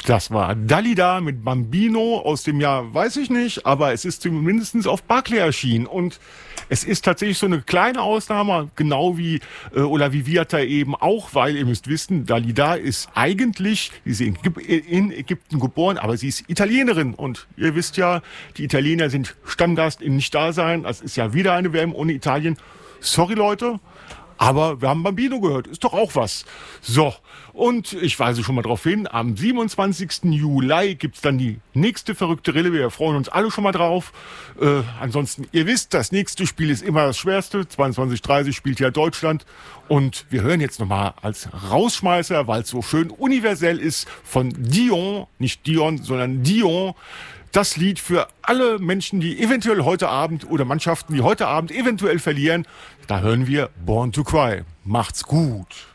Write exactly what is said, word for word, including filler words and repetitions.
Das war Dalida mit Bambino aus dem Jahr, weiß ich nicht, aber es ist zumindest auf Barclay erschienen. Und es ist tatsächlich so eine kleine Ausnahme, genau wie äh, Ola Viviata eben auch, weil ihr müsst wissen, Dalida ist eigentlich, sie ist in, in Ägypten geboren, aber sie ist Italienerin. Und ihr wisst ja, die Italiener sind Stammgast im Nicht-Dasein. Das ist ja wieder eine W M ohne Italien. Sorry, Leute. Aber wir haben Bambino gehört, ist doch auch was. So, und ich weise schon mal drauf hin, am siebenundzwanzigsten Juli gibt's dann die nächste verrückte Rille. Wir freuen uns alle schon mal drauf. Äh, ansonsten, ihr wisst, das nächste Spiel ist immer das schwerste. zweiundzwanzig Uhr dreißig spielt ja Deutschland. Und wir hören jetzt nochmal als Rausschmeißer, weil es so schön universell ist, von Dion, nicht Dion, sondern Dion. Das Lied für alle Menschen, die eventuell heute Abend oder Mannschaften, die heute Abend eventuell verlieren. Da hören wir Born to Cry. Macht's gut.